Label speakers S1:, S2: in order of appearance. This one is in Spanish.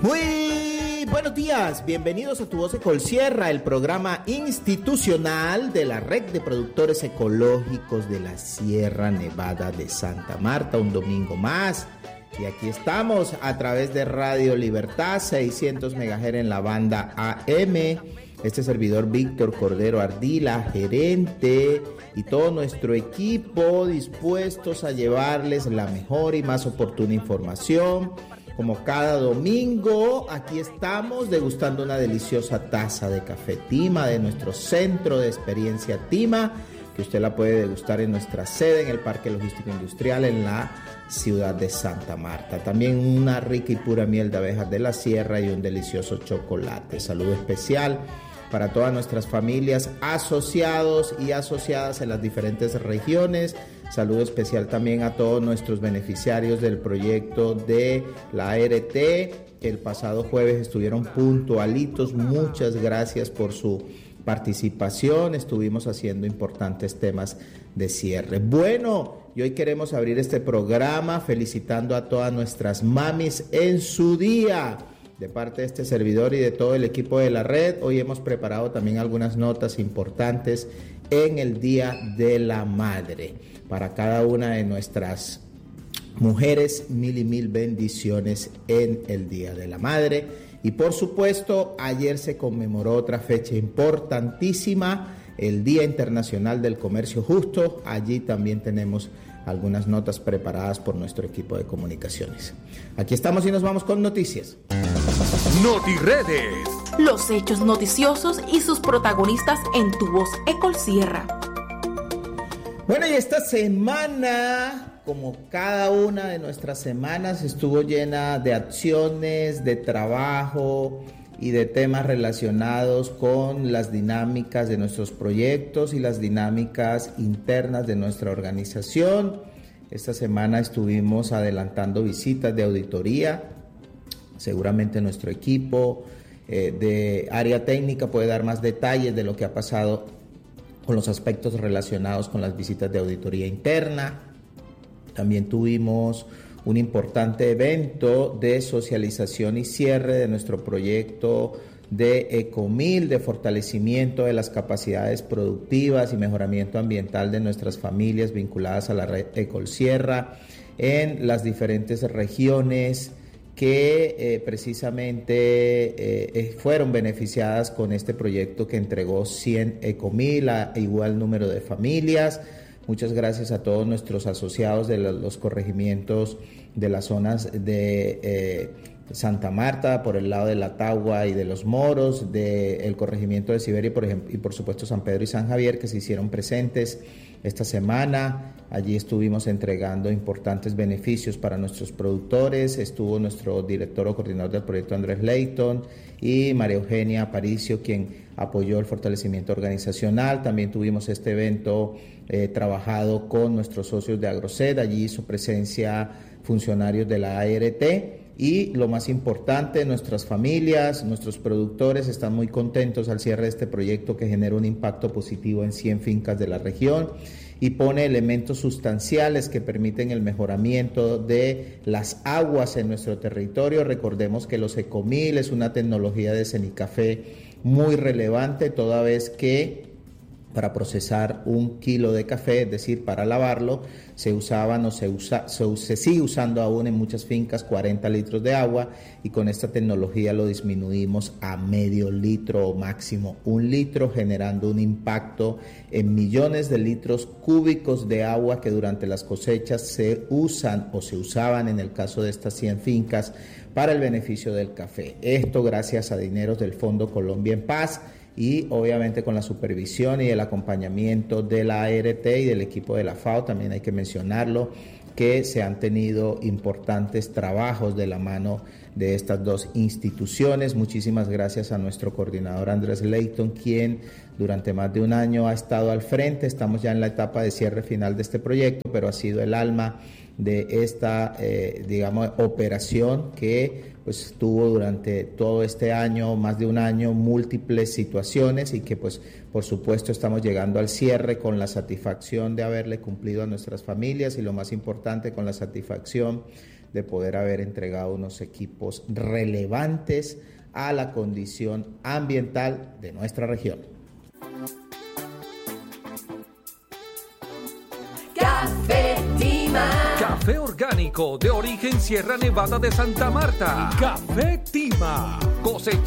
S1: Muy buenos días, bienvenidos a Tu Voz Ecolsierra, el programa institucional de la Red de Productores Ecológicos de la Sierra Nevada de Santa Marta, un domingo más. Y aquí estamos a través de Radio Libertad, 600 MHz en la banda AM. Este servidor Víctor Cordero Ardila, gerente, y todo nuestro equipo dispuestos a llevarles la mejor y más oportuna información. Como cada domingo, aquí estamos degustando una deliciosa taza de café Tima de nuestro Centro de Experiencia Tima, que usted la puede degustar en nuestra sede en el Parque Logístico Industrial en la ciudad de Santa Marta. También una rica y pura miel de abejas de la sierra y un delicioso chocolate. Saludo especial para todas nuestras familias, asociados y asociadas en las diferentes regiones. Saludo especial también a todos nuestros beneficiarios del proyecto de la ART. El pasado jueves estuvieron puntualitos. Muchas gracias por su participación. Estuvimos haciendo importantes temas de cierre. Bueno, y hoy queremos abrir este programa felicitando a todas nuestras mamis en su día. De parte de este servidor y de todo el equipo de la red, hoy hemos preparado también algunas notas importantes en el Día de la Madre. Para cada una de nuestras mujeres, mil y mil bendiciones en el Día de la Madre. Y por supuesto, ayer se conmemoró otra fecha importantísima, el Día Internacional del Comercio Justo. Allí también tenemos algunas notas preparadas por nuestro equipo de comunicaciones. Aquí estamos y nos vamos con noticias.
S2: NotiRedes.
S3: Los hechos noticiosos y sus protagonistas en Tu Voz Ecolsierra.
S1: Bueno, y esta semana, como cada una de nuestras semanas, estuvo llena de acciones, de trabajo y de temas relacionados con las dinámicas de nuestros proyectos y las dinámicas internas de nuestra organización. Esta semana estuvimos adelantando visitas de auditoría. Seguramente nuestro equipo de área técnica puede dar más detalles de lo que ha pasado con los aspectos relacionados con las visitas de auditoría interna. También tuvimos un importante evento de socialización y cierre de nuestro proyecto de Ecomil, de fortalecimiento de las capacidades productivas y mejoramiento ambiental de nuestras familias vinculadas a la red Ecolsierra en las diferentes regiones que precisamente fueron beneficiadas con este proyecto que entregó 100 Ecomil a igual número de familias. Muchas gracias a todos nuestros asociados de los corregimientos de las zonas de Santa Marta, por el lado de La Tagua y de Los Moros, del corregimiento de Siberia y por supuesto San Pedro y San Javier, que se hicieron presentes esta semana. Allí estuvimos entregando importantes beneficios para nuestros productores. Estuvo nuestro director o coordinador del proyecto, Andrés Leighton, y María Eugenia Aparicio, quien apoyó el fortalecimiento organizacional. También tuvimos este evento trabajado con nuestros socios de Agrosed. Allí hizo presencia funcionarios de la ART. Y lo más importante, nuestras familias, nuestros productores están muy contentos al cierre de este proyecto que genera un impacto positivo en 100 fincas de la región y pone elementos sustanciales que permiten el mejoramiento de las aguas en nuestro territorio. Recordemos que los Ecomil es una tecnología de cenicafé muy relevante, toda vez que para procesar 1 kilo de café, es decir, para lavarlo, se sigue usando aún en muchas fincas 40 litros de agua, y con esta tecnología lo disminuimos a medio litro o máximo 1 litro, generando un impacto en millones de litros cúbicos de agua que durante las cosechas se usan o se usaban en el caso de estas 100 fincas para el beneficio del café. Esto gracias a dineros del Fondo Colombia en Paz y obviamente con la supervisión y el acompañamiento de la ART y del equipo de la FAO. También hay que mencionarlo, que se han tenido importantes trabajos de la mano de estas dos instituciones. Muchísimas gracias a nuestro coordinador Andrés Leighton, quien durante más de un año ha estado al frente. Estamos ya en la etapa de cierre final de este proyecto, pero ha sido el alma de esta, operación que pues tuvo durante todo este año, más de un año, múltiples situaciones, y que pues por supuesto estamos llegando al cierre con la satisfacción de haberle cumplido a nuestras familias y, lo más importante, con la satisfacción de poder haber entregado unos equipos relevantes a la condición ambiental de nuestra región.
S2: Cafetima.
S4: Café orgánico de origen Sierra Nevada de Santa Marta. Cafetima.